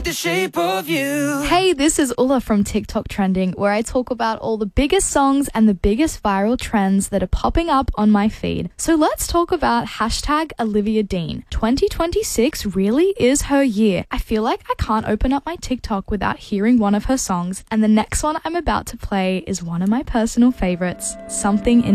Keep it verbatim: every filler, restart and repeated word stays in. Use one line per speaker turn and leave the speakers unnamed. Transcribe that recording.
the shape of you.
Hey, this is Ulla from TikTok Trending, where I talk about all the biggest songs and the biggest viral trends that are popping up on my feed. So let's talk about hashtag Olivia Dean. twenty twenty-six really is her year. I feel like I can't open up my TikTok without hearing one of her songs, and the next one I'm about to play is one of my personal favorites, Something in